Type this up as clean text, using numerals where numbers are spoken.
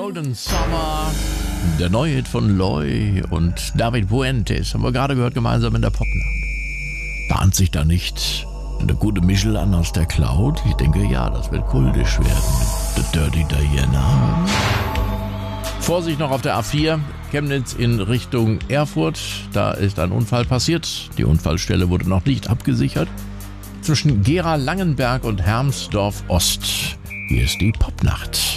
Golden Summer, der neue Hit von Loy und David Fuentes, haben wir gerade gehört, gemeinsam in der Popnacht. Bahnt sich da nicht der gute Michel an aus der Cloud? Ich denke, ja, das wird kultisch werden mit The Dirty Diana. Vorsicht noch auf der A4, Chemnitz in Richtung Erfurt. Da ist ein Unfall passiert. Die Unfallstelle wurde noch nicht abgesichert. Zwischen Gera-Langenberg und Hermsdorf Ost. Hier ist die Popnacht.